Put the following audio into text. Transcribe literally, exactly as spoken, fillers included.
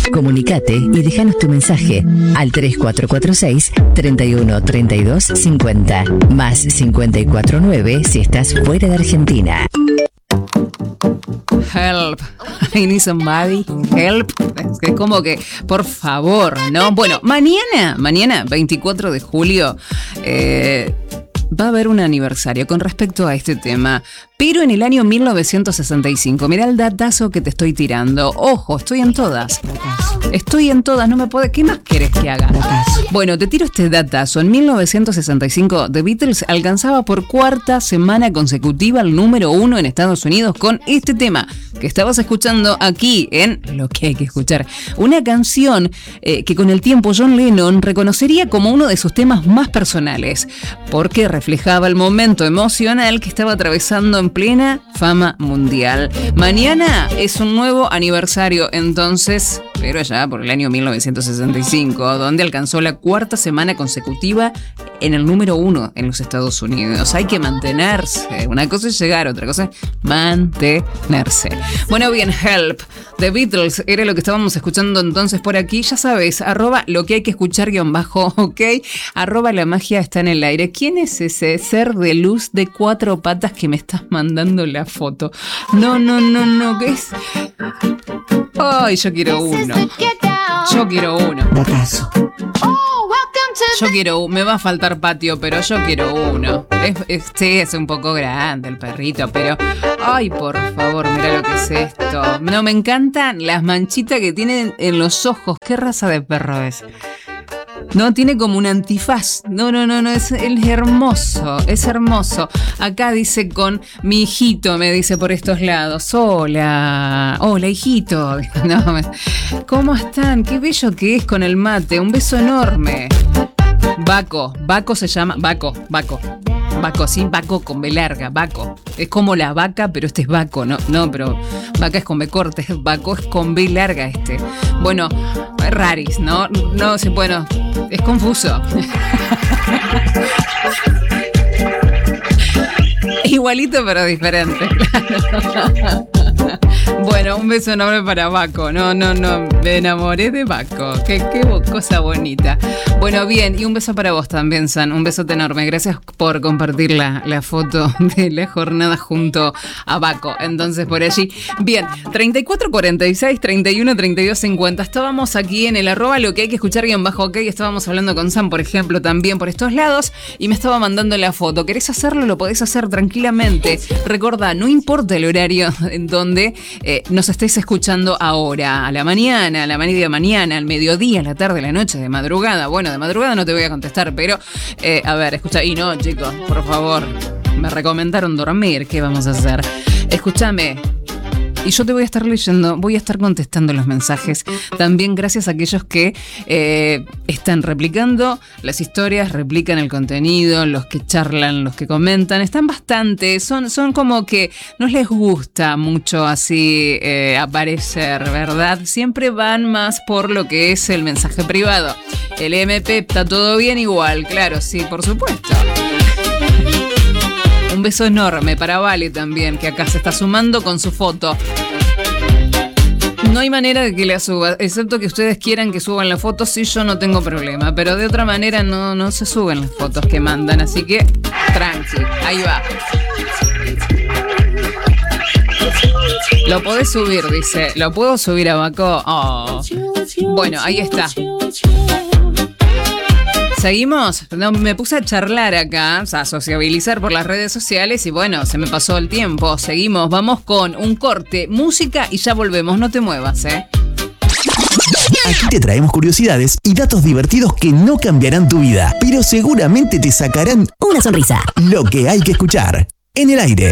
Comunicate y déjanos tu mensaje al tres cuatro cuatro seis, treinta y uno, treinta y dos, cincuenta, más cincuenta y cuatro nueve si estás fuera de Argentina. Help, I need somebody, help. Es como que, por favor, ¿no? Bueno, mañana, mañana, veinticuatro de julio, eh, va a haber un aniversario con respecto a este tema, pero en el año mil novecientos sesenta y cinco. Mirá el datazo que te estoy tirando. Ojo, estoy en todas. Estoy en todas, no me puedo... ¿Qué más querés que haga? Bueno, te tiro este datazo. En mil novecientos sesenta y cinco, The Beatles alcanzaba por cuarta semana consecutiva el número uno en Estados Unidos con este tema que estabas escuchando aquí en Lo que hay que escuchar. Una canción eh, que con el tiempo John Lennon reconocería como uno de sus temas más personales, porque reflejaba el momento emocional que estaba atravesando en plena fama mundial. Mañana es un nuevo aniversario, entonces, pero allá por el año mil novecientos sesenta y cinco, donde alcanzó la cuarta semana consecutiva en el número uno en los Estados Unidos. Hay que mantenerse. Una cosa es llegar, otra cosa es mantenerse. Bueno, bien, Help, The Beatles, era lo que estábamos escuchando entonces por aquí. Ya sabes, arroba lo que hay que escuchar guión bajo, ok, arroba la magia está en el aire. ¿Quién es ese ser de luz de cuatro patas que me estás mandando la foto? No, no, no, no, ¿qué es? Ay, yo quiero uno. Yo quiero uno. Datazo. Yo quiero uno. Me va a faltar patio, pero yo quiero uno. Es, es, sí, es un poco grande el perrito, pero... Ay, por favor, mira lo que es esto. No, me encantan las manchitas que tienen en los ojos. ¿Qué raza de perro es? No, tiene como un antifaz. No, no, no, no, es, es hermoso, es hermoso. Acá dice con mi hijito, me dice por estos lados. Hola, hola hijito. No, ¿cómo están? Qué bello que es con el mate. Un beso enorme. Baco, Baco se llama, Baco, Baco. Baco, sí, Baco con B larga, Baco. Es como la vaca, pero este es Baco, no, no, pero vaca es con B corta, Baco es con B larga este. Bueno, raris, ¿no? No sé, bueno, es confuso. Igualito pero diferente, claro. Bueno, un beso enorme para Baco. No, no, no, me enamoré de Baco. Qué, qué cosa bonita. Bueno, bien, y un beso para vos también, San. Un besote enorme. Gracias por compartir la, la foto de la jornada junto a Baco. Entonces, por allí. Bien, treinta y cuatro cuarenta y seis, treinta y uno, treinta y dos, cincuenta. Estábamos aquí en el arroba lo que hay que escuchar guión bajo, ok. Estábamos hablando con Sam, por ejemplo, también por estos lados. Y me estaba mandando la foto. ¿Querés hacerlo? Lo podés hacer tranquilamente. Recordá, no importa el horario en donde eh, nos estés escuchando ahora. A la mañana, a la media mañana, al mediodía, a la tarde, a la noche, de madrugada. Bueno, de madrugada no te voy a contestar, pero eh, a ver, escucha. Y no, chicos, por favor, me recomendaron dormir. ¿Qué vamos a hacer? Escúchame. Y yo te voy a estar leyendo, voy a estar contestando los mensajes. También gracias a aquellos que eh, están replicando las historias, replican el contenido, los que charlan, los que comentan. Están bastante, son, son como que no les gusta mucho así eh, aparecer, ¿verdad? Siempre van más por lo que es el mensaje privado. El M P está todo bien igual, claro, sí, por supuesto. Un beso enorme para Vale también, que acá se está sumando con su foto. No hay manera de que la suba, excepto que ustedes quieran que suban la foto, sí, yo no tengo problema, pero de otra manera no, no se suben las fotos que mandan, así que tranqui, ahí va. Lo podés subir, dice, ¿lo puedo subir a Baco? Oh. Bueno, ahí está. ¿Seguimos? No, me puse a charlar acá, o sea, a sociabilizar por las redes sociales y bueno, se me pasó el tiempo. Seguimos, vamos con un corte, música y ya volvemos. No te muevas, ¿eh? Aquí te traemos curiosidades y datos divertidos que no cambiarán tu vida, pero seguramente te sacarán una sonrisa. Lo que hay que escuchar en el aire.